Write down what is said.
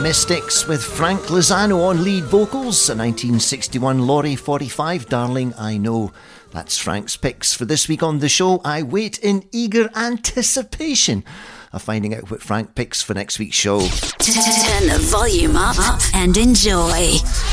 Mystics with Frank Lozano on lead vocals, a 1961 Laurie 45, Darling I Know. That's Frank's picks for this week on the show. I wait in eager anticipation of finding out what Frank picks for next week's show. Turn the volume up and enjoy.